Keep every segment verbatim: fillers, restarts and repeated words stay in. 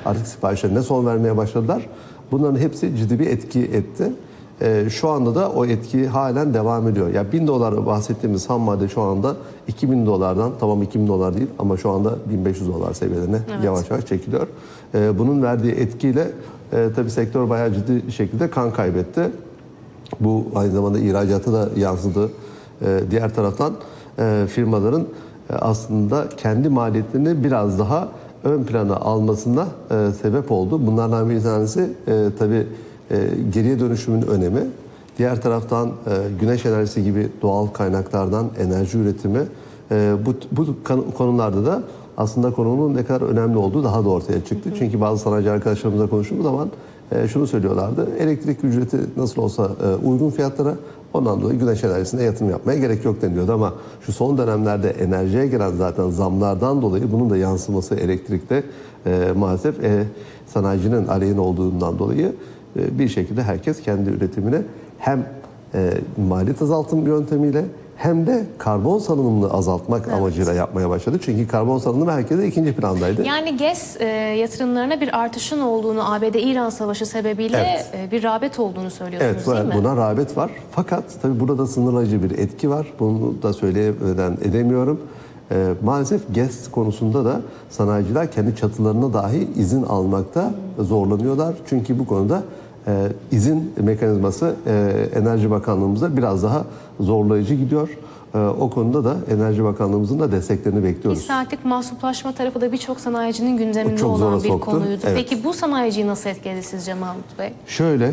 artık siparişlerine son vermeye başladılar. Bunların hepsi ciddi bir etki etti. Ee, şu anda da o etki halen devam ediyor. Ya bin dolar bahsettiğimiz ham madde şu anda iki bin dolardan, tamam iki bin dolar değil ama şu anda bin beş yüz dolar seviyelerine evet. yavaş yavaş çekiliyor. Ee, bunun verdiği etkiyle e, tabii sektör bayağı ciddi şekilde kan kaybetti. Bu aynı zamanda ihracatı da yansıdı. Ee, diğer taraftan e, firmaların e, aslında kendi maliyetlerini biraz daha ön plana almasına e, sebep oldu. Bunlardan bir tanesi e, tabii e, geriye dönüşümün önemi. Diğer taraftan e, güneş enerjisi gibi doğal kaynaklardan enerji üretimi. E, bu, bu konularda da aslında konunun ne kadar önemli olduğu daha da ortaya çıktı. Hı hı. Çünkü bazı sanayici arkadaşlarımızla konuştuğumuz zaman e, şunu söylüyorlardı. Elektrik ücreti nasıl olsa e, uygun fiyatlara, ondan dolayı güneş enerjisine yatırım yapmaya gerek yok deniliyordu. Ama şu son dönemlerde enerjiye gelen zaten zamlardan dolayı bunun da yansıması elektrikte e, maalesef e, sanayicinin aleyhine olduğundan dolayı e, bir şekilde herkes kendi üretimine hem e, maliyet azaltım yöntemiyle hem de karbon salınımını azaltmak evet. amacıyla yapmaya başladı. Çünkü karbon salınımı herkese ikinci plandaydı. Yani GES e, yatırımlarına bir artışın olduğunu, A B D-İran savaşı sebebiyle evet. e, bir rağbet olduğunu söylüyorsunuz evet, değil mi? Buna rağbet var. Fakat tabii burada da sınırlayıcı bir etki var. Bunu da söyleyemeden edemiyorum. E, maalesef GES konusunda da sanayiciler kendi çatılarına dahi izin almakta hmm. zorlanıyorlar. Çünkü bu konuda e, izin mekanizması e, Enerji Bakanlığımızda biraz daha zorlayıcı gidiyor. Ee, o konuda da Enerji Bakanlığımızın da desteklerini bekliyoruz. Bir saatlik mahsuplaşma tarafı da birçok sanayicinin gündeminde olan bir soktu. konuydu. Evet. Peki bu sanayiciyi nasıl etkiledi sizce Mahmut Bey? Şöyle,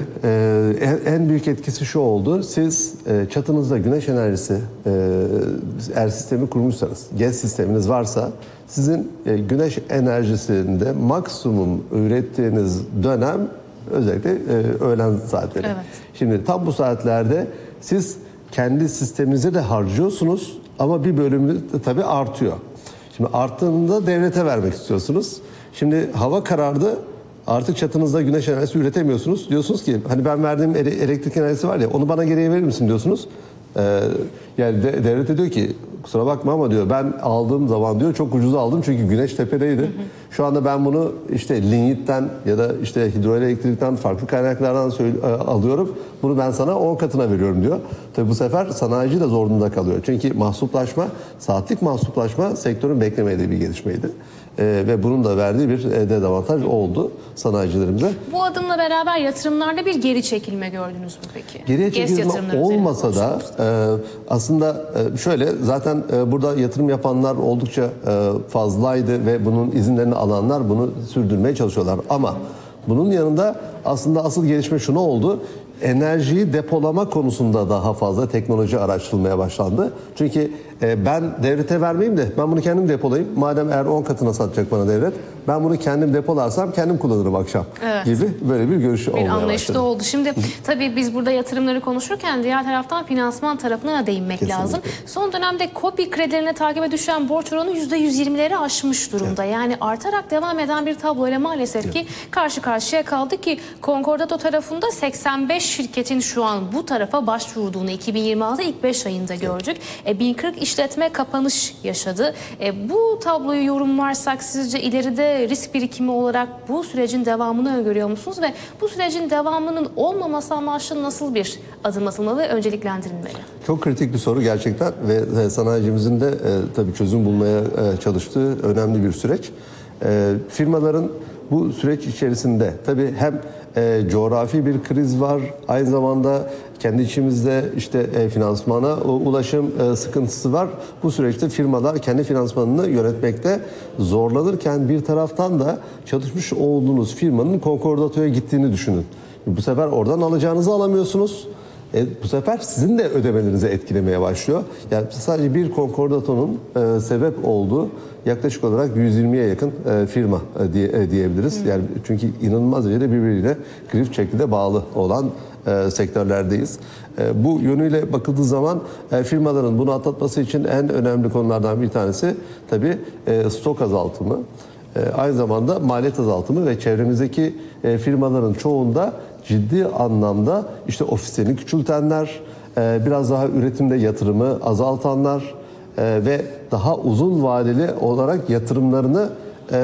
e, en büyük etkisi şu oldu. Siz e, çatınızda güneş enerjisi e, eğer sistemi kurmuşsanız, GES sisteminiz varsa sizin e, güneş enerjisinde maksimum ürettiğiniz dönem özellikle e, öğlen saatleri. Evet. Şimdi tam bu saatlerde siz kendi sisteminize de harcıyorsunuz ama bir bölümü de tabii artıyor. Şimdi arttığında devlete vermek istiyorsunuz. Şimdi hava karardı, artık çatınızda güneş enerjisi üretemiyorsunuz. Diyorsunuz ki hani ben verdiğim elektrik enerjisi var ya, onu bana geriye verir misin diyorsunuz. Ee, yani de, devlet diyor ki kusura bakma ama diyor ben aldığım zaman diyor çok ucuza aldım çünkü güneş tepedeydi. Hı hı. Şu anda ben bunu işte linyitten ya da işte hidroelektrikten farklı kaynaklardan alıyorum. Bunu ben sana on katına veriyorum diyor. Tabii bu sefer sanayici de zor durumda kalıyor. Çünkü mahsuplaşma, saatlik mahsuplaşma sektörün beklemediği bir gelişmeydi. Ee, ve bunun da verdiği bir dezavantaj oldu sanayicilerimize. Bu adımla beraber yatırımlarda bir geri çekilme gördünüz mü peki? Geriye çekilme olmasa da e, aslında e, şöyle zaten e, burada yatırım yapanlar oldukça e, fazlaydı ve bunun izinlerini alanlar bunu sürdürmeye çalışıyorlar. Ama bunun yanında aslında asıl gelişme şunu oldu. Enerjiyi depolama konusunda daha fazla teknoloji araştırılmaya başlandı. Çünkü e, ben devlete vermeyeyim de ben bunu kendim depolayayım. Madem eğer on katına satacak bana devlet, ben bunu kendim depolarsam kendim kullanırım akşam evet. gibi böyle bir görüş bir olmaya başladı. Bir anlayışta oldu. Şimdi tabii biz burada yatırımları konuşurken diğer taraftan finansman tarafına da değinmek Kesinlikle. lazım. Son dönemde KOBİ kredilerine takibe düşen borç oranı yüzde yüz yirmileri aşmış durumda. Evet. Yani artarak devam eden bir tabloyla maalesef evet. ki karşı karşıya kaldı ki Concordato tarafında seksen beş şirketin şu an bu tarafa başvurduğunu iki bin yirmi altı ilk beş ayında gördük. E, bin kırk işletme kapanış yaşadı. E, bu tabloyu yorumlarsak sizce ileride risk birikimi olarak bu sürecin devamını öngörüyor musunuz ve bu sürecin devamının olmaması amaçlı nasıl bir adım atılmalı ve önceliklendirilmeli? Çok kritik bir soru gerçekten ve sanayicimizin de e, tabii çözüm bulmaya e, çalıştığı önemli bir süreç. E, firmaların bu süreç içerisinde tabii hem e, coğrafi bir kriz var, aynı zamanda kendi içimizde işte e, finansmana ulaşım e, sıkıntısı var. Bu süreçte firmalar kendi finansmanını yönetmekte zorlanırken bir taraftan da çalışmış olduğunuz firmanın Concordato'ya gittiğini düşünün. Bu sefer oradan alacağınızı alamıyorsunuz. E, bu sefer sizin de ödemelerinizi etkilemeye başlıyor. Yani sadece bir Concordato'nun e, sebep olduğu yaklaşık olarak yüz yirmiye yakın e, firma e, diye, e, diyebiliriz. Hmm. Yani çünkü inanılmaz derecede birbiriyle grif şekilde bağlı olan e, sektörlerdeyiz. E, bu yönüyle bakıldığı zaman e, firmaların bunu atlatması için en önemli konulardan bir tanesi tabii e, stok azaltımı. E, aynı zamanda maliyet azaltımı ve çevremizdeki e, firmaların çoğunda ciddi anlamda işte ofislerini küçültenler, e, biraz daha üretimde yatırımı azaltanlar e, ve daha uzun vadeli olarak yatırımlarını e,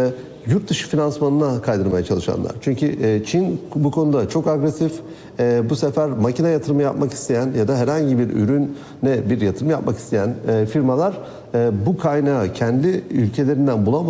yurt dışı finansmanına kaydırmaya çalışanlar. Çünkü e, Çin bu konuda çok agresif. E, bu sefer makine yatırımı yapmak isteyen ya da herhangi bir ürüne bir yatırım yapmak isteyen e, firmalar e, bu kaynağı kendi ülkelerinden bulamadığı